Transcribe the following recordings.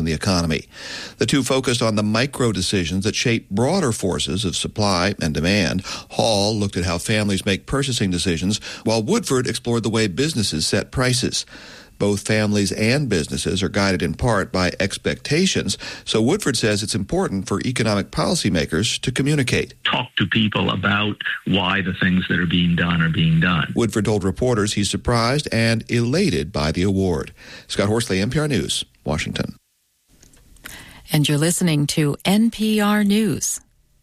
the economy. The two focused on the micro decisions that shape broader forces of supply and demand. Hall looked at how families make purchasing decisions, while Woodford explored the way businesses set prices. Both families and businesses are guided in part by expectations, so Woodford says it's important for economic policymakers to communicate. Talk to people about why the things that are being done. Woodford told reporters he's surprised and elated by the award. Scott Horsley, NPR News, Washington. And you're listening to NPR News.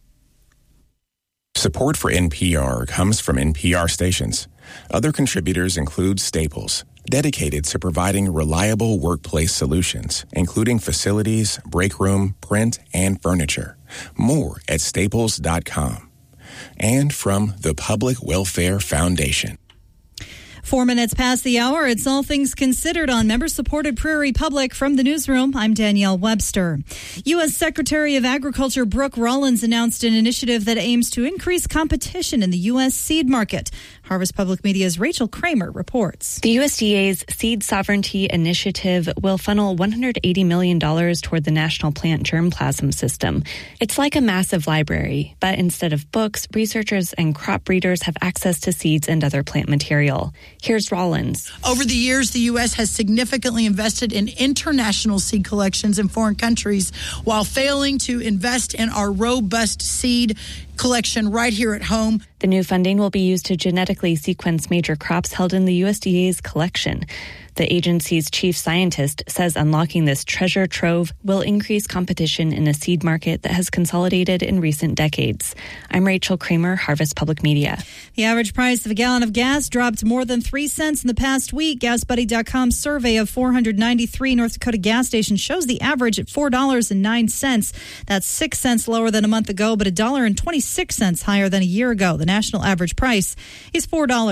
Support for NPR comes from NPR stations. Other contributors include Staples, dedicated to providing reliable workplace solutions, including facilities, break room, print, and furniture. More at staples.com. And from the Public Welfare Foundation. 4 minutes past the hour, it's All Things Considered on member-supported Prairie Public. From the newsroom, I'm Danielle Webster. U.S. Secretary of Agriculture Brooke Rollins announced an initiative that aims to increase competition in the U.S. seed market. Harvest Public Media's Rachel Kramer reports. The USDA's Seed Sovereignty Initiative will funnel $180 million toward the National Plant Germplasm System. It's like a massive library, but instead of books, researchers and crop breeders have access to seeds and other plant material. Here's Rollins. Over the years, the U.S. has significantly invested in international seed collections in foreign countries while failing to invest in our robust seed collection right here at home. The new funding will be used to genetically sequence major crops held in the USDA's collection. The agency's chief scientist says unlocking this treasure trove will increase competition in a seed market that has consolidated in recent decades. I'm Rachel Kramer, Harvest Public Media. The average price of a gallon of gas dropped more than 3 cents in the past week. GasBuddy.com's survey of 493 North Dakota gas stations shows the average at $4.09. That's 6 cents lower than a month ago, but $1.26 higher than a year ago. The national average price is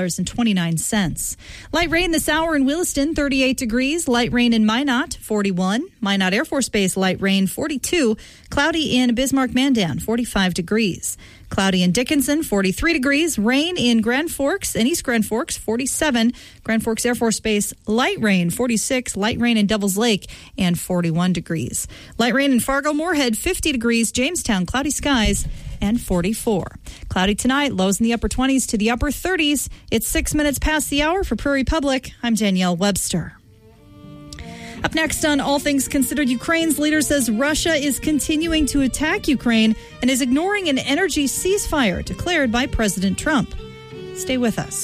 $4.29. Light rain this hour in Williston, 38 degrees. Light rain in Minot, 41. Minot Air Force Base, light rain, 42. Cloudy in Bismarck-Mandan, 45 degrees. Cloudy in Dickinson, 43 degrees. Rain in Grand Forks and East Grand Forks, 47. Grand Forks Air Force Base, light rain, 46. Light rain in Devils Lake, and 41 degrees. Light rain in Fargo-Moorhead, 50 degrees. Jamestown, cloudy skies, and 44. Cloudy tonight, lows in the upper 20s to the upper 30s. It's 6 minutes past the hour. For Prairie Public, I'm Danielle Webster. Up next on All Things Considered, Ukraine's leader says Russia is continuing to attack Ukraine and is ignoring an energy ceasefire declared by President Trump. Stay with us.